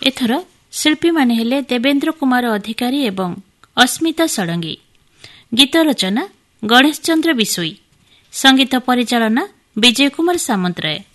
ଏଥର ଶିଳ୍ପୀମାନେ ହେଲେ ଦେବେନ୍ଦ୍ର କୁମାର ଅଧିକାରୀ ଏବଂ ଅସ୍ମିତା ଷଡ଼ଙ୍ଗୀ। ଗୀତ ରଚନା ଗଣେଶ ଚନ୍ଦ୍ର ବିଶୋଇ, ସଙ୍ଗୀତ ପରିଚାଳନା ବିଜୟ କୁମାର ସାମନ୍ତରାୟ।